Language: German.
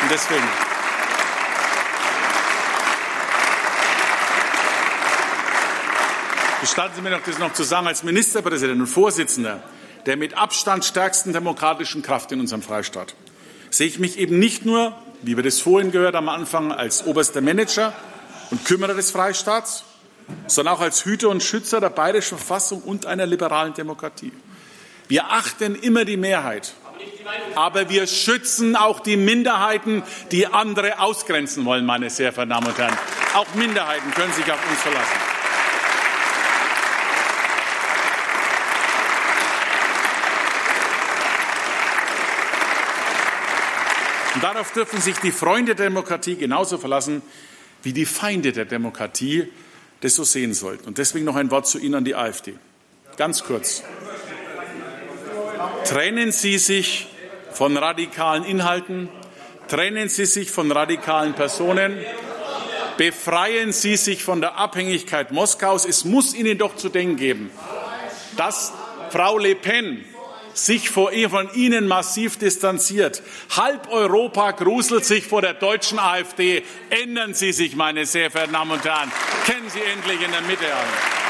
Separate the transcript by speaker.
Speaker 1: Und deswegen gestatten Sie mir noch, das noch zu sagen, als Ministerpräsident und Vorsitzender der mit Abstand stärksten demokratischen Kraft in unserem Freistaat sehe ich mich eben nicht nur, wie wir das vorhin gehört am Anfang, als oberster Manager und Kümmerer des Freistaats, sondern auch als Hüter und Schützer der bayerischen Verfassung und einer liberalen Demokratie. Wir achten immer die Mehrheit, aber wir schützen auch die Minderheiten, die andere ausgrenzen wollen, meine sehr verehrten Damen und Herren. Auch Minderheiten können sich auf uns verlassen. Und darauf dürfen sich die Freunde der Demokratie genauso verlassen, wie die Feinde der Demokratie das so sehen sollten. Und deswegen noch ein Wort zu Ihnen an die AfD. Ganz kurz. Trennen Sie sich von radikalen Inhalten, trennen Sie sich von radikalen Personen, befreien Sie sich von der Abhängigkeit Moskaus. Es muss Ihnen doch zu denken geben, dass Frau Le Pen sich von Ihnen massiv distanziert. Halb Europa gruselt sich vor der deutschen AfD. Ändern Sie sich, meine sehr verehrten Damen und Herren. Kennen Sie endlich in der Mitte an.